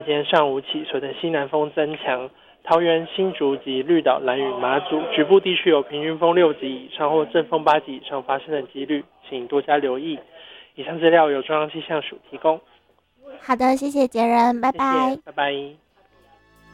今天上午起，随着西南风增强，桃园、新竹及绿岛、兰屿、马祖局部地区有平均风6级以上或阵风8级以上发生的几率，请多加留意。以上资料由中央气象署提供。 好的，谢谢杰人，拜谢谢， 拜。 拜拜。